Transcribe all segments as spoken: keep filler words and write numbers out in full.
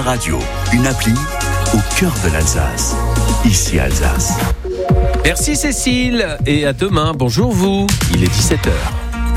Radio, une appli au cœur de l'Alsace. Ici Alsace. Merci Cécile et à demain. Bonjour vous, il est dix-sept heures.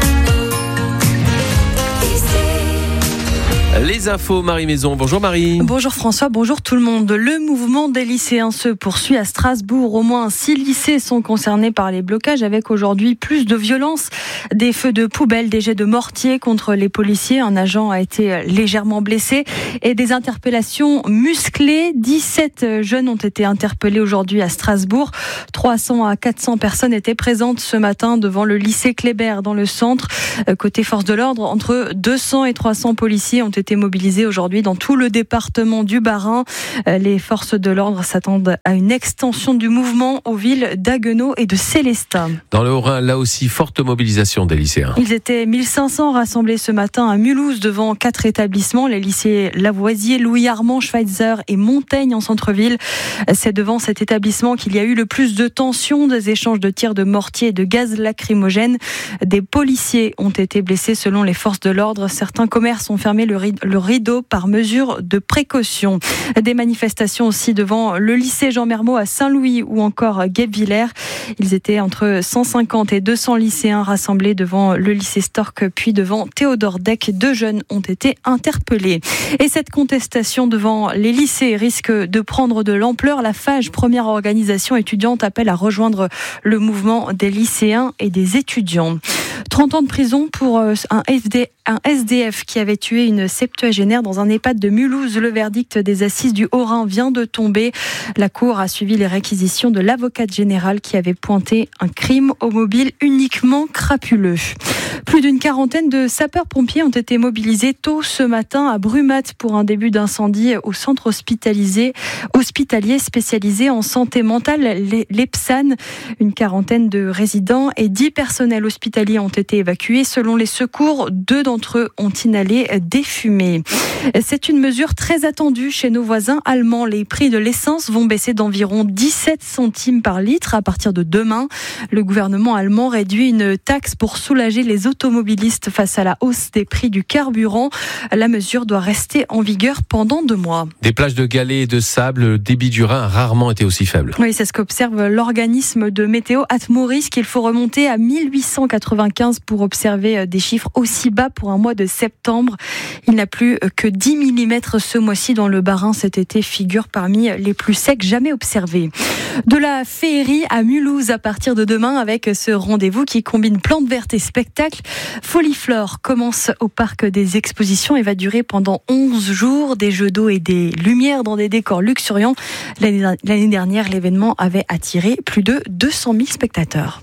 Les infos, Marie Maison. Bonjour Marie. Bonjour François, bonjour tout le monde. Le mouvement des lycéens se poursuit à Strasbourg. Au moins six lycées sont concernés par les blocages avec aujourd'hui plus de violence. Des feux de poubelle, des jets de mortier contre les policiers. Un agent a été légèrement blessé et des interpellations musclées. dix-sept jeunes ont été interpellés aujourd'hui à Strasbourg. trois cents à quatre cents personnes étaient présentes ce matin devant le lycée Kléber dans le centre. Côté force de l'ordre, entre deux cents et trois cents policiers ont été mobilisés aujourd'hui dans tout le département du Bas-Rhin. Les forces de l'ordre s'attendent à une extension du mouvement aux villes d'Haguenau et de Célestat. Dans le Haut-Rhin, là aussi, forte mobilisation des lycéens. Ils étaient mille cinq cents rassemblés ce matin à Mulhouse devant quatre établissements, les lycées Lavoisier, Louis-Armand, Schweitzer et Montaigne en centre-ville. C'est devant cet établissement qu'il y a eu le plus de tensions, des échanges de tirs de mortier et de gaz lacrymogène. Des policiers ont été blessés selon les forces de l'ordre. Certains commerces ont fermé le rideau le rideau par mesure de précaution. Des manifestations aussi devant le lycée Jean Mermoz à Saint-Louis ou encore Guebwiller. Ils étaient entre cent cinquante et deux cents lycéens rassemblés devant le lycée Storck puis devant Théodore Deck. Deux jeunes ont été interpellés. Et cette contestation devant les lycées risque de prendre de l'ampleur. La Fage, première organisation étudiante, appelle à rejoindre le mouvement des lycéens et des étudiants. trente ans de prison pour un S D, un S D F qui avait tué une septuagénaire dans un EHPAD de Mulhouse. Le verdict des assises du Haut-Rhin vient de tomber. La Cour a suivi les réquisitions de l'avocate générale qui avait pointé un crime au mobile uniquement crapuleux. Plus d'une quarantaine de sapeurs-pompiers ont été mobilisés tôt ce matin à Brumath pour un début d'incendie au centre hospitalisé, hospitalier spécialisé en santé mentale, l'EPSAN. Une quarantaine de résidents et dix personnels hospitaliers ont été évacués. Selon les secours, deux d'entre eux ont inhalé des fumées. C'est une mesure très attendue chez nos voisins allemands. Les prix de l'essence vont baisser d'environ dix-sept centimes par litre à partir de demain. Le gouvernement allemand réduit une taxe pour soulager les automobilistes face à la hausse des prix du carburant. La mesure doit rester en vigueur pendant deux mois. Des plages de galets et de sable, le débit du Rhin a rarement été aussi faible. Oui, c'est ce qu'observe l'organisme de météo Atmoris, qu'il faut remonter à mille huit cent quatre-vingt-quinze pour observer des chiffres aussi bas pour un mois de septembre. Il n'a plus que dix millimètres ce mois-ci dans le Bas-Rhin. Cet été figure parmi les plus secs jamais observés. De la féerie à Mulhouse à partir de demain avec ce rendez-vous qui combine plantes vertes et spectacles. Foliflore commence au parc des expositions et va durer pendant onze jours. Des jeux d'eau et des lumières dans des décors luxuriants. L'année dernière, l'événement avait attiré plus de deux cent mille spectateurs.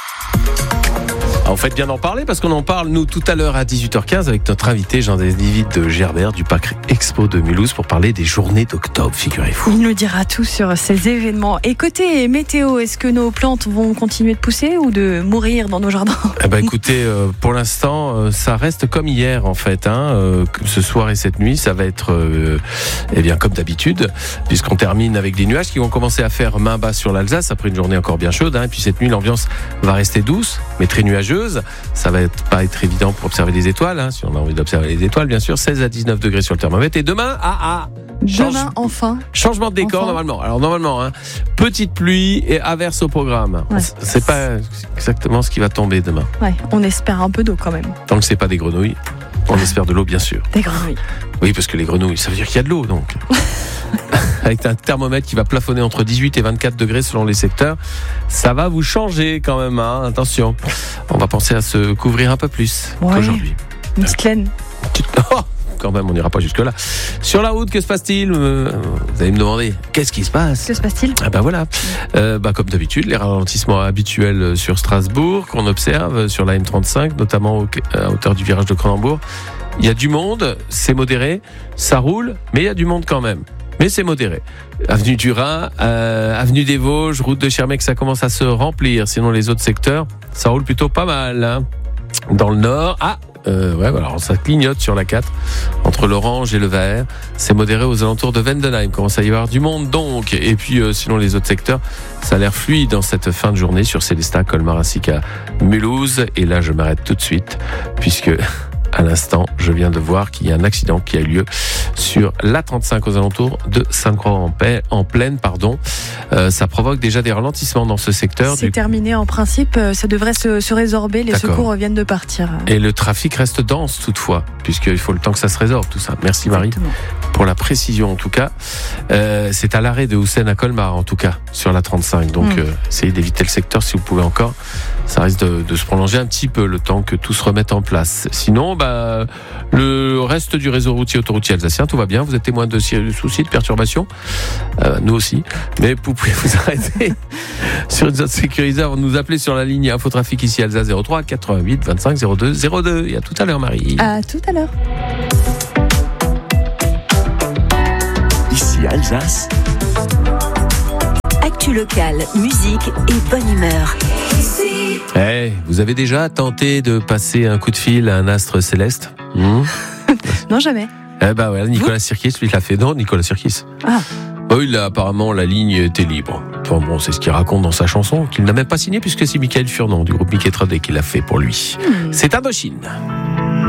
Ah, on fait bien d'en parler parce qu'on en parle nous tout à l'heure à dix-huit heures quinze avec notre invité Jean-David de Gerbert du Parc Expo de Mulhouse pour parler des journées d'octobre, figurez-vous. Il nous dira tout sur ces événements. Et côté météo, est-ce que nos plantes vont continuer de pousser ou de mourir dans nos jardins ? Eh ben, écoutez, euh, pour l'instant, euh, ça reste comme hier en fait. Hein, euh, ce soir et cette nuit, ça va être euh, eh bien comme d'habitude, puisqu'on termine avec des nuages qui vont commencer à faire main basse sur l'Alsace après une journée encore bien chaude. Hein, et puis cette nuit, l'ambiance va rester douce, mais très nuageuse. Ça va être, pas être évident pour observer les étoiles, hein, si on a envie d'observer les étoiles, bien sûr. seize à dix-neuf degrés sur le thermomètre. Et demain, ah ah Demain, change, enfin. Changement de décor, enfin. normalement. Alors, normalement, hein, petite pluie et averse au programme. Ouais. C'est pas exactement ce qui va tomber demain. Ouais, on espère un peu d'eau quand même. Tant que c'est pas des grenouilles, on espère de l'eau, bien sûr. Des grenouilles. Oui, parce que les grenouilles, ça veut dire qu'il y a de l'eau, donc. Avec un thermomètre qui va plafonner entre dix-huit et vingt-quatre degrés selon les secteurs, ça va vous changer quand même, hein. Attention, on va penser à se couvrir un peu plus ouais. qu'aujourd'hui. Une petite laine. Oh, quand même, on n'ira pas jusque là. Sur la route, que se passe-t-il ? euh, Vous allez me demander, qu'est-ce qui se passe ? Que se passe-t-il ? Ah ben voilà, euh, bah comme d'habitude, les ralentissements habituels sur Strasbourg qu'on observe sur la M trente-cinq, notamment au, à hauteur du virage de Cronenbourg. Il y a du monde, c'est modéré, ça roule, mais il y a du monde quand même. Mais c'est modéré. Avenue du Rhin, euh, avenue des Vosges, route de Schirmeck, ça commence à se remplir. Sinon, les autres secteurs, ça roule plutôt pas mal. Hein. Dans le nord, ah, euh, ouais, alors ça clignote sur la quatre, entre l'orange et le vert. C'est modéré aux alentours de Vendenheim. Commence à y avoir du monde donc. Et puis, euh, sinon, les autres secteurs, ça a l'air fluide dans cette fin de journée sur Célestat, Colmar ainsi qu'à Mulhouse. Et là, je m'arrête tout de suite, puisque à l'instant, je viens de voir qu'il y a un accident qui a eu lieu sur l'A trente-cinq aux alentours de Sainte-Croix en Plaine. Pardon. Euh, ça provoque déjà des ralentissements dans ce secteur. C'est du... terminé en principe, ça devrait se, se résorber, les D'accord. secours viennent de partir. Et le trafic reste dense toutefois, puisqu'il faut le temps que ça se résorbe tout ça. Merci Marie Exactement. Pour la précision en tout cas. Euh, c'est à l'arrêt de Houssen à Colmar en tout cas, sur l'A trente-cinq. Donc mmh. euh, essayez d'éviter le secteur si vous pouvez encore. Ça risque de, de se prolonger un petit peu le temps que tout se remette en place. Sinon, bah, le reste du réseau routier autoroutier alsacien, tout va bien. Vous êtes témoin de soucis, de perturbations. Euh, nous aussi. Mais vous pouvez vous arrêter sur une zone sécurisée avant de nous appeler sur la ligne Infotrafic ici Alsace zéro trois quatre-vingt-huit vingt-cinq zéro deux zéro deux. Et à tout à l'heure, Marie. À tout à l'heure. Ici Alsace. Actu locale, musique et bonne humeur. Hey, vous avez déjà tenté de passer un coup de fil à un astre céleste mmh Non, jamais. Eh ben ouais, Nicolas Sirkis, lui, il l'a fait. Non, Nicolas Sirkis. Ah. Oh, il a apparemment, la ligne était libre. Enfin bon, c'est ce qu'il raconte dans sa chanson, qu'il n'a même pas signé puisque c'est Michael Furnon du groupe Mickey Tradé qui l'a fait pour lui. Mmh. C'est Indochine.